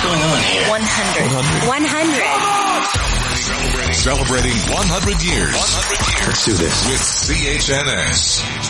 going on here? 100. 100. Celebrating 100 years. Let's do this. With CHNS.